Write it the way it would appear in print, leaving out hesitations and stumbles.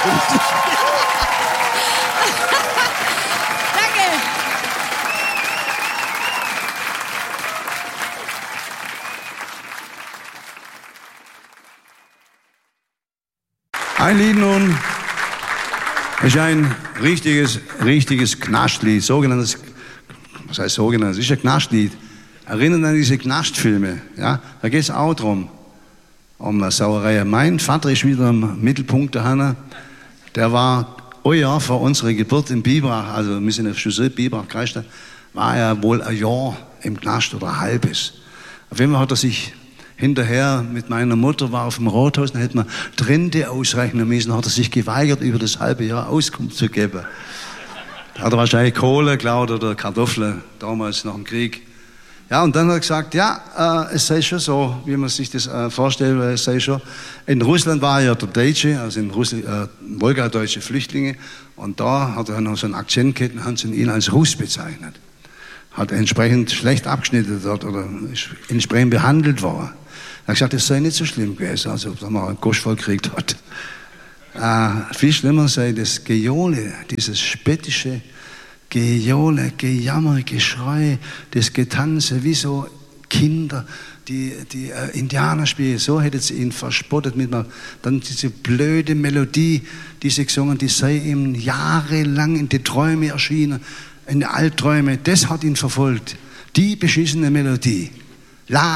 Ein Lied nun ist ein richtiges Knastlied, sogenanntes, was heißt sogenanntes, ist ein Knastlied. Erinnert an diese Knastfilme, ja? Da geht es auch drum, um eine Sauerei. Mein Vater ist wieder im Mittelpunkt der Hanna. Der war ein Jahr vor unserer Geburt in Biberach, also wir sind in der Chaussee Biberach, Kreisstadt, war er wohl ein Jahr im Knast oder ein halbes. Auf jeden Fall hat er sich hinterher mit meiner Mutter, war auf dem Rathaus, dann hätte man Rente ausrechnen müssen, hat er sich geweigert, über das halbe Jahr Auskunft zu geben. Da hat er wahrscheinlich Kohle geklaut oder Kartoffeln, damals nach dem Krieg. Ja, und dann hat er gesagt, ja, es sei schon so, wie man sich das vorstellt, es sei schon. In Russland war er ja der Deutsche, also in Russland, wolgadeutsche Flüchtlinge, und da hat er noch so einen Akzent gehabt und haben sie ihn als Russ bezeichnet. Hat entsprechend schlecht abgeschnitten dort oder ist entsprechend behandelt worden. Er hat gesagt, es sei nicht so schlimm gewesen, als ob er mal einen Gosch voll gekriegt hat. Viel schlimmer sei das Gejohle, dieses spöttische Gejohle, Gejammer, Geschrei, das Getanze, wie so Kinder, die Indianer spielen. So hätte sie ihn verspottet mit einer, dann diese blöde Melodie, die sie gesungen, die sei ihm jahrelang in die Träume erschienen, in die Albträume. Das hat ihn verfolgt. Die beschissene Melodie.